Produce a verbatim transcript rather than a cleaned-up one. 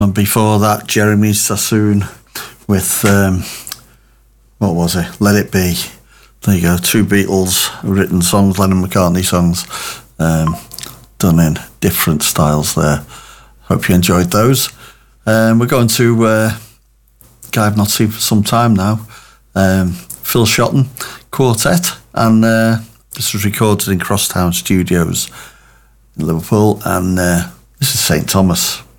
And before that, Jeremy Sassoon with, um, what was it? Let It Be. There you go, two Beatles written songs, Lennon McCartney songs, um, done in different styles there. Hope you enjoyed those. Um, we're going to uh, a guy I've not seen for some time now, um, Phil Shotton Quartet, and uh, this was recorded in Crosstown Studios in Liverpool, and uh, this is Saint Thomas.